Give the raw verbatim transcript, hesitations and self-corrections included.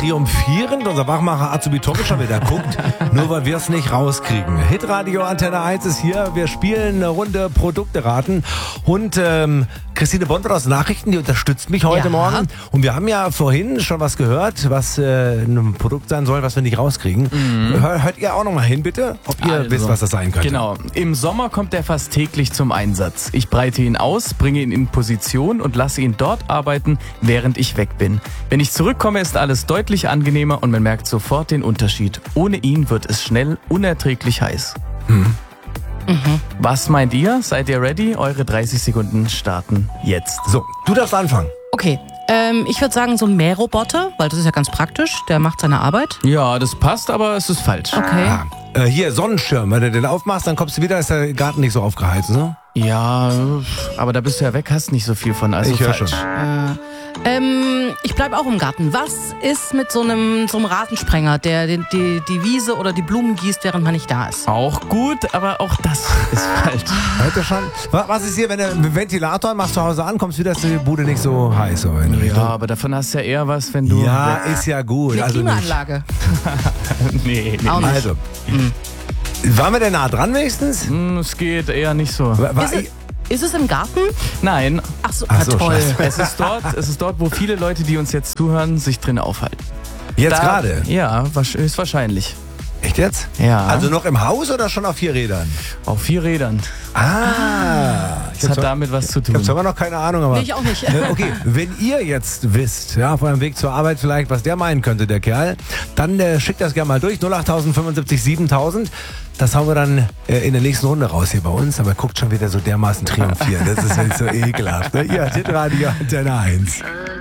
triumphierend. Unser Wachmacher Azubi Tommy schon wieder guckt, nur weil wir es nicht rauskriegen. Hitradio Antenne eins ist hier. Wir spielen eine Runde Produkte raten. Und ähm, Christine Bond aus Nachrichten, die unterstützt mich heute Ja. Morgen. Und wir haben ja vorhin schon was gehört, was äh, ein Produkt sein soll, was wir nicht rauskriegen. Mhm. Hör, hört ihr auch noch mal hin, bitte? Ob ihr Also, wisst, was das sein könnte. Genau. Im Sommer kommt er fast täglich zum Einsatz. Ich breite ihn aus, bringe ihn in Position und lasse ihn dort arbeiten, während ich weg bin. Wenn ich zurückkomme, ist alles deutlich angenehmer und man merkt sofort den Unterschied. Ohne ihn wird es schnell unerträglich heiß. Hm. Mhm. Was meint ihr? Seid ihr ready? Eure dreißig Sekunden starten jetzt. So, du darfst anfangen. Okay, ähm, ich würde sagen so ein Mähroboter, weil das ist ja ganz praktisch. Der macht seine Arbeit. Ja, das passt, aber es ist falsch. Okay. Ah, äh, hier, Sonnenschirm. Wenn du den aufmachst, dann kommst du wieder, ist der Garten nicht so aufgeheizt, ne? Ja, aber da bist du ja weg, hast nicht so viel von. Also Ich höre falsch. schon. Äh, ähm, ich bleibe auch im Garten. Was ist mit so einem, so einem Rasensprenger, der die, die, die Wiese oder die Blumen gießt, während man nicht da ist? Auch gut, aber auch das ist falsch. Hört ihr schon? Wa- Was ist hier, wenn du einen Ventilator machst zu Hause an, kommst wieder, ist die Bude nicht so heiß. So in die Ja, Richtung. aber davon hast du ja eher was, wenn du... Ja, ist ja gut. Eine Also nicht. Klimaanlage. nee, nee. Auch nicht. Also, waren wir denn nah dran wenigstens? Hm, es geht eher nicht so. Wa- wa- Ist es, ist es im Garten? Nein, Ach so, Ach na so, toll. scheiße. es ist dort, es ist dort, wo viele Leute, die uns jetzt zuhören, sich drin aufhalten. Jetzt Da- gerade? Ja, wasch- ist wahrscheinlich. Echt jetzt? Ja. Also noch im Haus oder schon auf vier Rädern? Auf vier Rädern. Ah. Das hat damit was zu Ich tun. habe zwar noch keine Ahnung, aber... Nee, ich auch nicht. Äh, Okay, wenn ihr jetzt wisst, ja, auf eurem Weg zur Arbeit vielleicht, was der meinen könnte, der Kerl, dann äh, schickt das gerne mal durch. null acht fünfundsiebzig siebentausend. Das hauen wir dann äh, in der nächsten Runde raus hier bei uns. Aber guckt schon wieder so dermaßen triumphieren. Das ist jetzt so ekelhaft. Ne? Ihr, Hitradio Antenne eins.